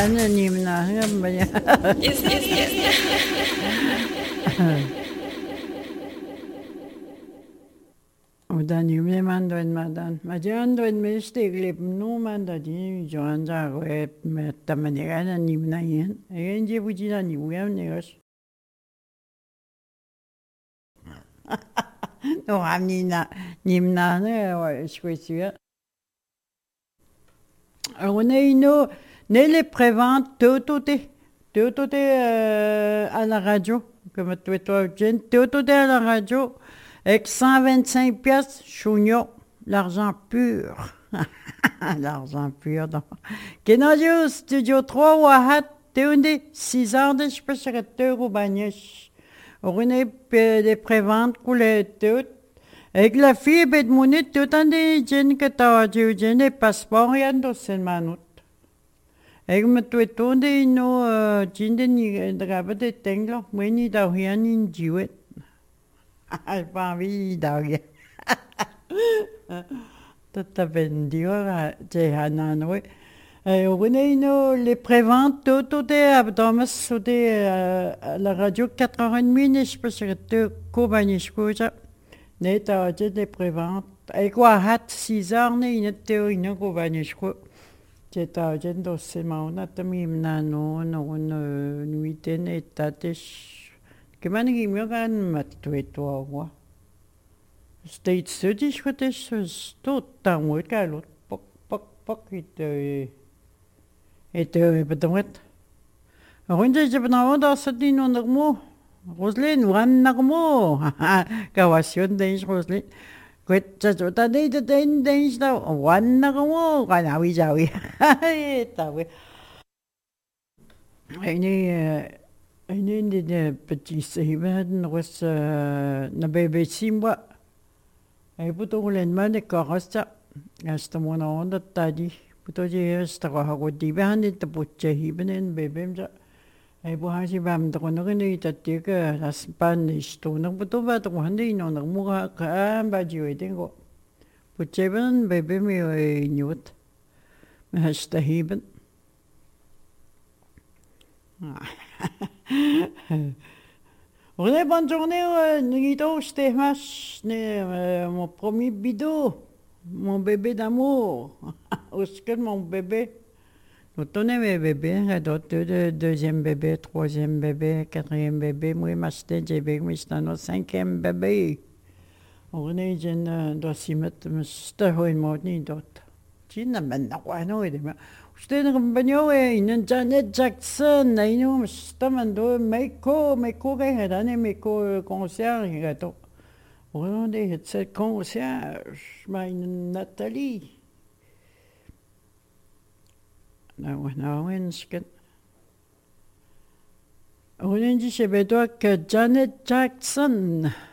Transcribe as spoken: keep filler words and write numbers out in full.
Anonyme na ba niya? Yes, yes, yes, yes. Udan yumne man doin madan. Majan doin mistig lip no man da di joan za we me tamaniga na nimna yin. Yen je buji na ni uyam ne gas. No amni na nimna ne wa shkwesiya. On est une né les préventes tout tout à la radio comme toi toi Jen tout à la radio avec cent vingt-cinq pièces chougnon l'argent pur l'argent pur donc Kenadio studio trois wahat teunde six heures de je peux serait deux banish on est des préventes coulées tout avec la fille bet monnaie tout en des Jen que t'as dit Jen des passeports rien de ce manut avec me tout tonde no Jen ni drabe de tenglo moi ni da rien ni jiwet ai pas envie da rien tata bendio je hanan we on est no les préventes tout tout est abdomen sous la radio quatre heures trente je peux se te kobanish koja Neta aje de prévente. Et quoi, hat six heures ne inete o ina ko banishko. Jeta aje do se mauna tami na no no no nuite ne tatesh. Keman gi mi gan matwe to wa. State study schutisch sto tan wo kalot pok pok pok it et bedomet. Runde je benawo da sadin on mo. Roselyne, wan nagmo. Kawasyon din si Roselyne. Kwet sa chuta dito din din siya. Wan nagmo. Kanawi jawi. Tawi. Ini, ini hindi na petit sahiban. Ros na bebe simba. Ay puto ulen man de karasta. Hasta mo na onda tadi. Puto je hasta kahagod dibahan dito putya hibanin bebe mja. Ay buhay si Bam dako na kani tati ka sa Spanish to nang puto ba to hindi no nang mukha ka ba jiwe din ko putseban bebe mi ay nyut mahasta hiban on est bonne journée Nito j'étais mach mon premier bidou mon bébé d'amour où est-ce que mon bébé Nous tenons mes bébés, d'autres deuxième bébé, troisième bébé, quatrième bébé, moi m'acheter j'ai bébé, moi j'étais au cinquième bébé. On est jeune doit s'y mettre, mais c'était une monnaie d'autre. Tu n'as maintenant pas non et demain. J'étais dans le bagnole et une Janet Jackson, et nous j'étais mando Meiko, Meiko qui a donné Meiko concert, il a tout. On est ce concert, mais Nathalie. Nou, nou, insket. Hoe noem je ze bij Janet Jackson?